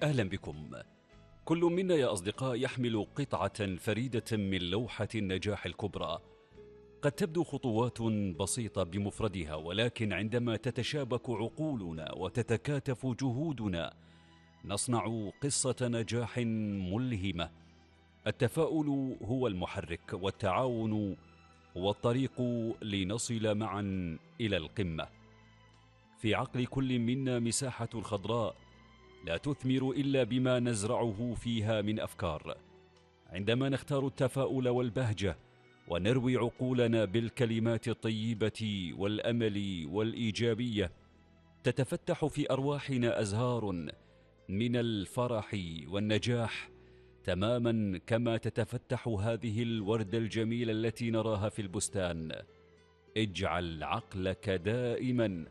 أهلا بكم. كل منا يا أصدقاء يحمل قطعة فريدة من لوحة النجاح الكبرى. قد تبدو خطوات بسيطة بمفردها، ولكن عندما تتشابك عقولنا وتتكاتف جهودنا نصنع قصة نجاح ملهمة. التفاؤل هو المحرك، والتعاون هو الطريق لنصل معا إلى القمة. في عقل كل منا مساحة خضراء لا تثمر إلا بما نزرعه فيها من أفكار. عندما نختار التفاؤل والبهجة ونروي عقولنا بالكلمات الطيبة والأمل والإيجابية، تتفتح في أرواحنا أزهار من الفرح والنجاح، تماما كما تتفتح هذه الوردة الجميلة التي نراها في البستان. اجعل عقلك دائما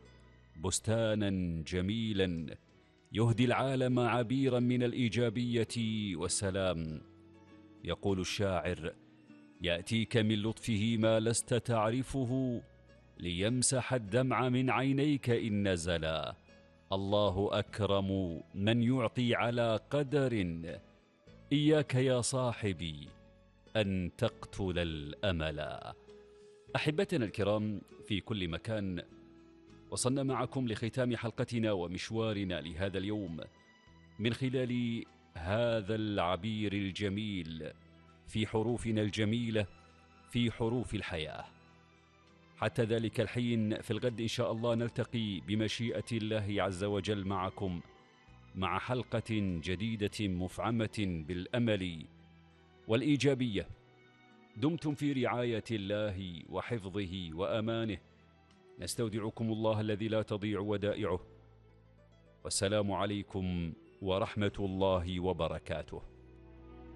بستانا جميلا يهدي العالم عبيرا من الإيجابية والسلام. يقول الشاعر: يأتيك من لطفه ما لست تعرفه، ليمسح الدمع من عينيك إن نزلا. الله أكرم من يعطي على قدر، إياك يا صاحبي أن تقتل الأمل. أحبتنا الكرام في كل مكان، وصلنا معكم لختام حلقتنا ومشوارنا لهذا اليوم من خلال هذا العبير الجميل في حروفنا الجميلة، في حروف الحياة. حتى ذلك الحين في الغد إن شاء الله نلتقي بمشيئة الله عز وجل معكم مع حلقة جديدة مفعمة بالأمل والإيجابية. دمتم في رعاية الله وحفظه وأمانه. نستودعكم الله الذي لا تضيع ودائعه، والسلام عليكم ورحمة الله وبركاته.